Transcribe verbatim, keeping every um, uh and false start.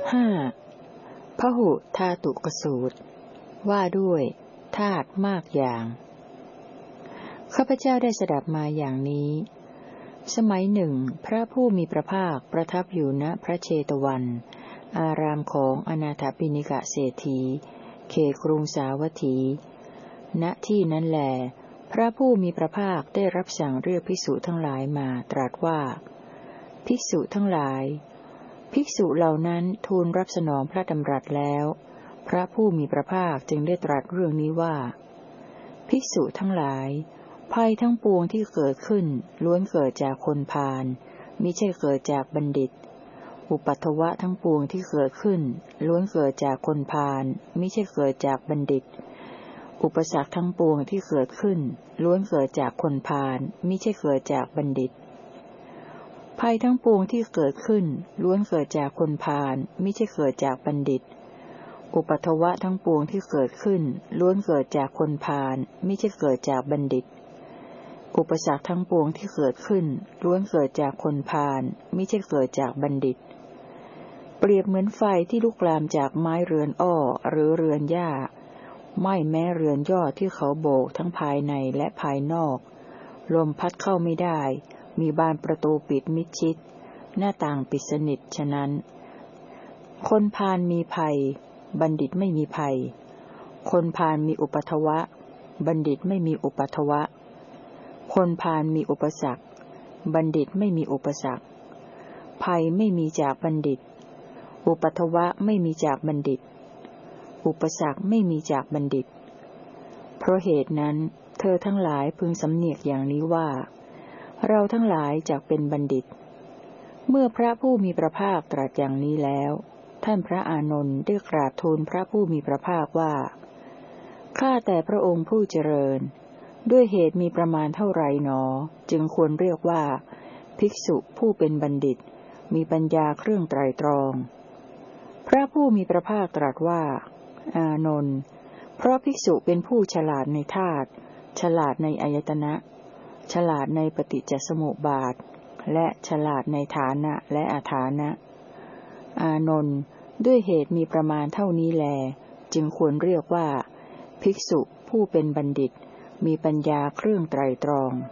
ห้าพหุธาตุกสูตรว่าด้วยธาตุมากอย่างข้าพเจ้าได้สดับมาอย่างนี้สมัยหนึ่งพระผู้มีพระภาคประทับอยู่ณพระเชตวันอารามของอนาถปิณกเศรษฐีเขตกรุงสาวัตถีณที่นั้นแลพระผู้มีพระภาคได้รับสั่งเรียกภิกษุทั้งหลายมาตรัสว่าภิกษุทั้งหลายภิกษุเหล่านั้นทูลรับสนองพระดำรัสแล้วพระผู้มีพระภาคจึงได้ตรัสเรื่องนี้ว่าภิกษุทั้งหลายภัยทั้งปวงที่เกิดขึ้นล้วนเกิดจากคนพาลมิใช่เกิดจากบัณฑิตอุปัฏฐวะทั้งปวงที่เกิดขึ้นล้วนเกิดจากคนพาลมิใช่เกิดจากบัณฑิตอุปสรรคทั้งปวงที่เกิดขึ้นล้วนเกิดจากคนพาลมิใช่เกิดจากบัณฑิตภัยทั้งปวงที่เกิดขึ้นล้วนเกิดจากคนพาลมิใช่เกิดจากบัณฑิตอุปัฏฐวะทั้งปวงที่เกิดขึ้นล้วนเกิดจากคนพาลมิใช่เกิดจากบัณฑิตอุปสรรคทั้งปวงที่เกิดขึ้นล้วนเกิดจากคนพาลมิใช่เกิดจากบัณฑิตเปรียบเหมือนไฟที่ลุกลามจากไม้เรือนอ้อหรือเรือนหญ้าไหม้แม้เรือนยอดที่เขาโบกทั้งภายในและภายนอกลมพัดเข้าไม่ได้มีบานประตูปิดมิดชิดหน้าต่างปิดสนิทฉะนั้นคนพาลมีภัยบัณฑิตไม่มีภัยคนพาลมีอุปัฏฐวะบัณฑิตไม่มีอุปัฏฐวะคนพาลมีอุปสรรคบัณฑิตไม่มีอุปสรรคภัยไม่มีจากบัณฑิตอุปัฏฐวะไม่มีจากบัณฑิตอุปสรรคไม่มีจากบัณฑิตเพราะเหตุนั้นเธอทั้งหลายพึงสำเนียกอย่างนี้ว่าเราทั้งหลายจักเป็นบัณฑิตเมื่อพระผู้มีพระภาคตรัสอย่างนี้แล้วท่านพระอานนท์ได้กราบทูลพระผู้มีพระภาคว่าข้าแต่พระองค์ผู้เจริญด้วยเหตุมีประมาณเท่าไรหนอจึงควรเรียกว่าภิกษุผู้เป็นบัณฑิตมีปัญญาเครื่องไตรตรองพระผู้มีพระภาคตรัสว่าอานนท์เพราะภิกษุเป็นผู้ฉลาดในธาตุฉลาดในอายตนะฉลาดในปฏิจจสมุปบาทและฉลาดในฐานะและอฐานะอานนท์ด้วยเหตุมีประมาณเท่านี้แลจึงควรเรียกว่าภิกษุผู้เป็นบัณฑิตมีปัญญาเครื่องไตรตรอง